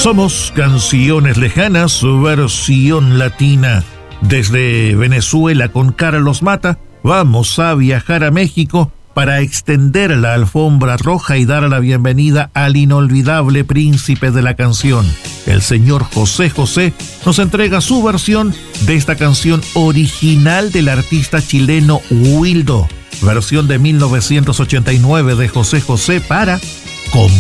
Somos Canciones Lejanas, su versión latina. Desde Venezuela con Carlos Mata, vamos a viajar a México para extender la alfombra roja y dar la bienvenida al inolvidable príncipe de la canción. El señor José José nos entrega su versión de esta canción original del artista chileno Wildo, versión de 1989 de José José para Como